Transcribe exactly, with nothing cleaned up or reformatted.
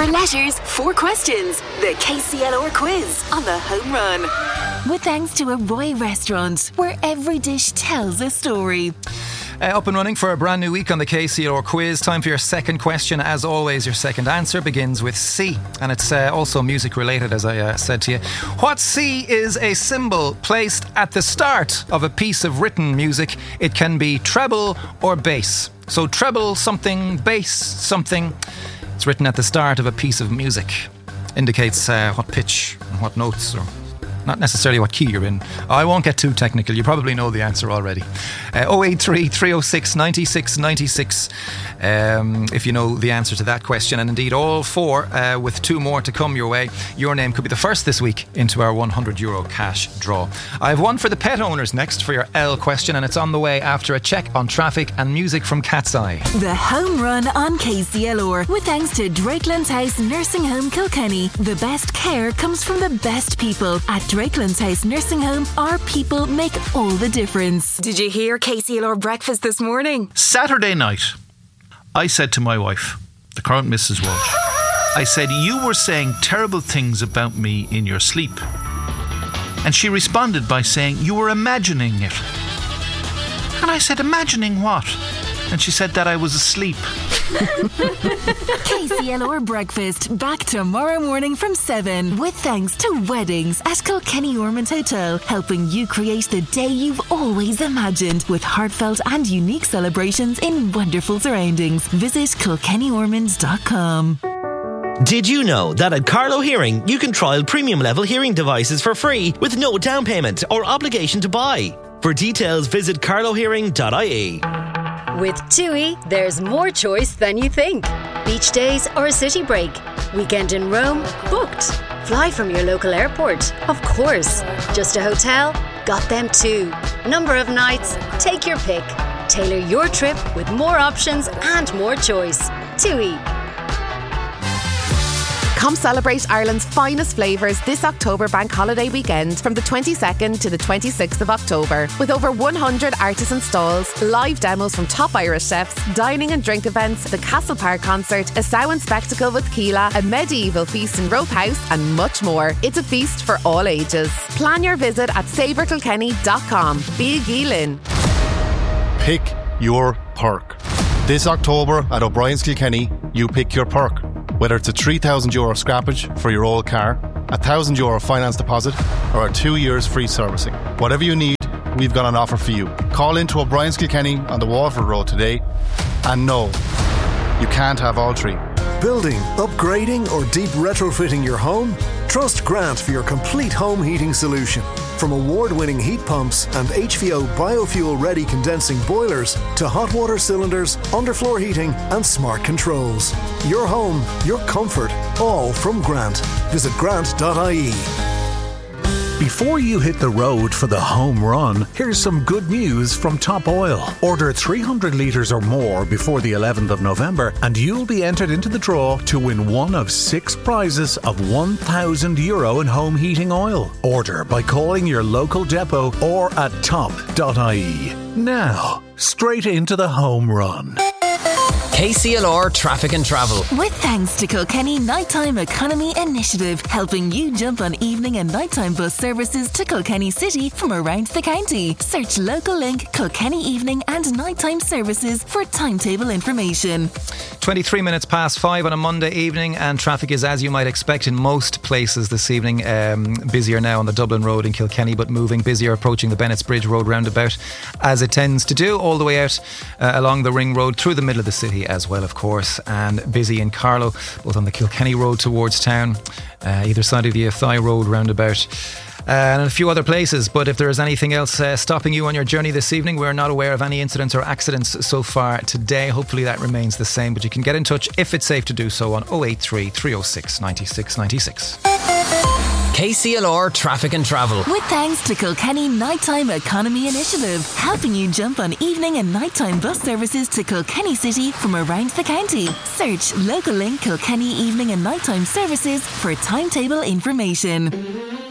Four letters, four questions. The K C L R quiz on the Home Run. With thanks to Arroy Restaurant, where every dish tells a story. Uh, up and running for a brand new week on the K C L R quiz. Time for your second question. As always, your second answer begins with C, and it's uh, also music related, as I uh, said to you. What C is a symbol placed at the start of a piece of written music? It can be treble or bass. So treble something, bass something. It's written at the start of a piece of music. Indicates uh, what pitch and what notes, or not necessarily what key you're in. I won't get too technical. You probably know the answer already. Uh, oh eight three, three oh six, nine six nine six um, if you know the answer to that question. And indeed all four, uh, with two more to come your way. Your name could be the first this week into our one hundred euro cash draw. I have one for the pet owners next for your L question, and it's on the way after a check on traffic and music from Cat's Eye. The Home Run on K C L R, with thanks to Drakelands House Nursing Home Kilkenny. The best care comes from the best people. At Drakelands House Nursing Home, our people make all the difference. Did you hear K C L R breakfast this morning? Saturday night, I said to my wife, the current Missus Walsh, I said, you were saying terrible things about me in your sleep. And she responded by saying, you were imagining it. And I said, imagining what? And she said that I was asleep. K C L R Breakfast, back tomorrow morning from seven, with thanks to Weddings at Kilkenny Ormond Hotel, helping you create the day you've always imagined, with heartfelt and unique celebrations in wonderful surroundings. Visit kilkenny ormond dot com. Did you know that at Carlow Hearing you can trial premium level hearing devices for free with no down payment or obligation to buy? For details, visit carlow hearing dot I E. With TUI, there's more choice than you think. Beach days or a city break. Weekend in Rome? Booked. Fly from your local airport? Of course. Just a hotel? Got them too. Number of nights? Take your pick. Tailor your trip with more options and more choice. TUI. Come celebrate Ireland's finest flavours this October bank holiday weekend from the twenty-second to the twenty-sixth of October, with over one hundred artisan stalls, live demos from top Irish chefs, dining and drink events, the Castle Park concert, a Samhain spectacle with Keela, a medieval feast in Rope House, and much more. It's a feast for all ages. Plan your visit at savor kilkenny dot com. Be a Geelin. Pick your perk. This October at O'Brien's Kilkenny, you pick your perk. Whether it's a three thousand euro scrappage for your old car, a one thousand euro finance deposit, or a two years free servicing. Whatever you need, we've got an offer for you. Call into O'Brien's Kilkenny on the Waterford Road today. And no, you can't have all three. Building, upgrading or deep retrofitting your home? Trust Grant for your complete home heating solution. From award-winning heat pumps and H V O biofuel-ready condensing boilers to hot water cylinders, underfloor heating and smart controls. Your home, your comfort, all from Grant. Visit grant dot I E. Before you hit the road for the home run, here's some good news from Top Oil. Order three hundred litres or more before the eleventh of November and you'll be entered into the draw to win one of six prizes of one thousand euro in home heating oil. Order by calling your local depot or at top dot I E. Now, straight into the home run. K C L R Traffic and Travel. With thanks to Kilkenny Nighttime Economy Initiative, helping you jump on evening and nighttime bus services to Kilkenny City from around the county. Search local link Kilkenny Evening and Nighttime Services for timetable information. twenty-three minutes past five on a Monday evening, and traffic is as you might expect in most places this evening. Um, busier now on the Dublin Road in Kilkenny, but moving busier approaching the Bennett's Bridge Road roundabout, as it tends to do, all the way out uh, along the Ring Road through the middle of the city as well, of course, and busy in Carlow, both on the Kilkenny Road towards town, uh, either side of the Athy Road roundabout, uh, and a few other places. But if there is anything else uh, stopping you on your journey this evening, we're not aware of any incidents or accidents so far today. Hopefully that remains the same, but you can get in touch if it's safe to do so on oh eight three, three oh six, nine six nine six. K C L R Traffic and Travel. With thanks to Kilkenny Nighttime Economy Initiative, helping you jump on evening and nighttime bus services to Kilkenny City from around the county. Search local link Kilkenny Evening and Nighttime Services for timetable information.